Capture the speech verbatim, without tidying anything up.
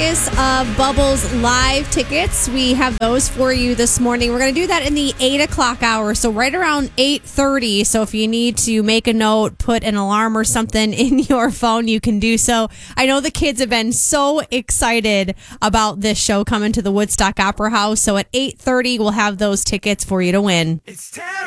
prize of Bubbles live tickets. We have those for you this morning. We're going to do that in the eight o'clock hour, so right around eight thirty. So if you need to make a note, put an alarm or something in your phone, you can do so. I know the kids have been so excited about this show coming to the Woodstock Opera House. So at eight thirty, we'll have those tickets for you to win. It's terrible.